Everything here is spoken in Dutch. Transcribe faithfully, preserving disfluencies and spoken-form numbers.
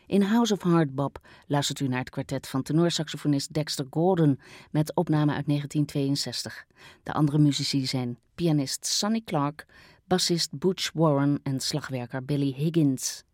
In House of Hard Bop luistert u naar het kwartet van tenorsaxofonist Dexter Gordon met opname uit negentien tweeënzestig. De andere muzici zijn pianist Sonny Clark, bassist Butch Warren en slagwerker Billy Higgins.